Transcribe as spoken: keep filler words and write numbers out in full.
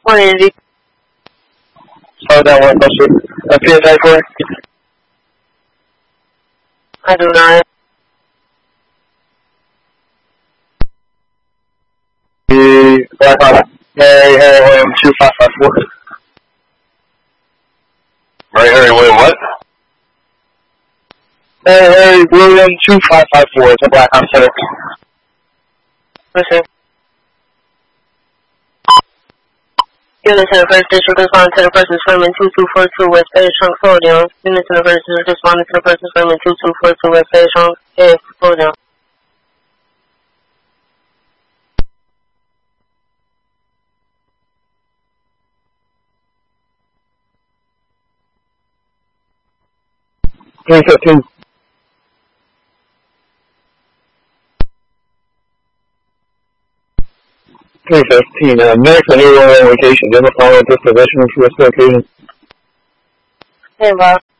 one eighty. Slow down one closer. Uh, P S I four. I do not. The Black Hawk. Harry, Harry William two five five four. Harry, Harry William what? Harry, Harry William two five five four. It's a Black Hawk center. Listen. Unit to the first district responding to the person's frame two two four two West Page Trunk, slow down. Unit to the first district responding to the person's frame two two four two West Page Trunk, hey, slow down. three fifteen. three fifteen. Uh, next, a new one location. Do you have a follow-up this position for this location? Hey, Bob.